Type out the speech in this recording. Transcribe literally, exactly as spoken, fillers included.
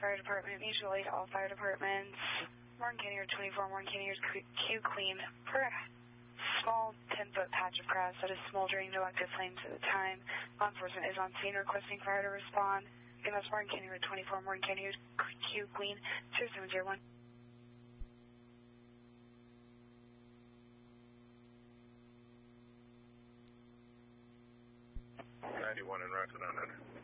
Fire Department, mutual aid to all fire departments. Morgan County Road twenty-four, Morgan County Road Q Queen. Per small ten-foot patch of grass that is smoldering, no active flames at the time. Law enforcement is on scene requesting fire to respond. Again, that's Morgan County Road twenty-four, Morgan County Road Q Queen, zero seven zero one. ninety-one in Rockland on